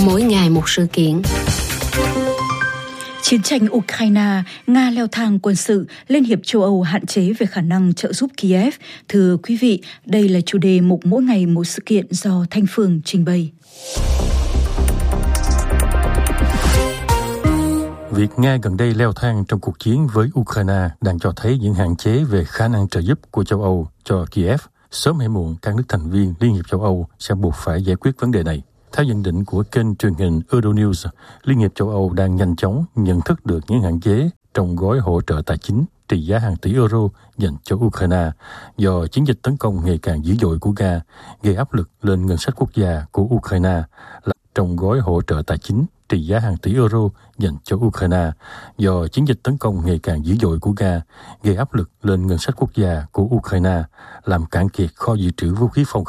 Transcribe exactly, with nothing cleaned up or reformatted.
mỗi ngày một sự kiện. Chiến tranh Ukraine, Nga leo thang quân sự, Liên hiệp châu Âu hạn chế về khả năng trợ giúp Kiev. Thưa quý vị, đây là chủ đề mục mỗi ngày một sự kiện do Thanh Phương trình bày. Việc Nga gần đây leo thang trong cuộc chiến với Ukraine đang cho thấy những hạn chế về khả năng trợ giúp của châu Âu cho Kiev. Sớm hay muộn, các nước thành viên Liên hiệp châu Âu sẽ buộc phải giải quyết vấn đề này. Theo nhận định của kênh truyền hình Euronews, Liên hiệp châu Âu đang nhanh chóng nhận thức được những hạn chế trong gói hỗ trợ tài chính trị giá hàng tỷ euro dành cho Ukraine do chiến dịch tấn công ngày càng dữ dội của Nga gây áp lực lên ngân sách quốc gia của Ukraine. Trong gói hỗ trợ tài chính trị giá hàng tỷ euro dành cho Ukraine do chiến dịch tấn công ngày càng dữ dội của Nga gây áp lực lên ngân sách quốc gia của Ukraine, làm cạn kiệt kho dự trữ vũ khí phòng